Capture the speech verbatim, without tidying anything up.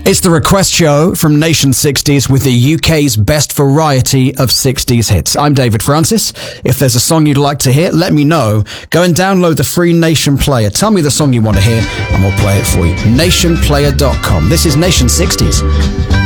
It's the request show from Nation sixties with the U K's best variety of sixties hits. I'm David Francis. If there's a song you'd like to hear, let me know. Go and download the free Nation Player. Tell me the song you want to hear and we'll play it for you. nation player dot com. This is Nation sixties.